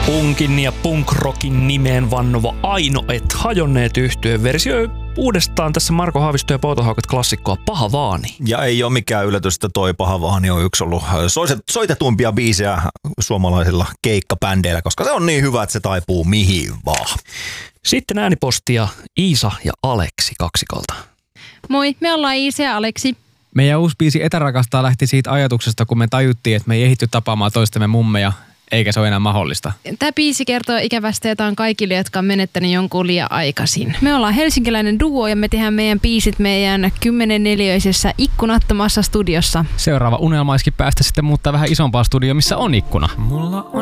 Punkin ja punkrockin nimeen vannova Aino et hajonneet -yhtyeen versioi uudestaan tässä Marko Haavisto ja Poutohaukat -klassikkoa Paha Vaani. Ja ei ole mikään yllätys, että toi Paha Vaani on yksi ollut soitetuimpia biisejä suomalaisilla keikkabändeillä, koska se on niin hyvä, että se taipuu mihin vaan. Sitten äänipostia Iisa ja Aleksi kaksikolta. Moi, me ollaan Iisa ja Aleksi. Meidän uusi biisi Etärakastaa lähti siitä ajatuksesta, kun me tajuttiin, että me ei ehditty tapaamaan toistemme mummeja, eikä se ole enää mahdollista. Tämä biisi kertoo ikävästä jotain kaikille, jotka on menettänyt jonkun liian aikaisin. Me ollaan helsinkiläinen duo ja me tehdään meidän biisit meidän 10-neliöisessä ikkunattomassa studiossa. Seuraava unelma olisikin päästä sitten muuttaa vähän isompaa studioon, missä on ikkuna. Mulla on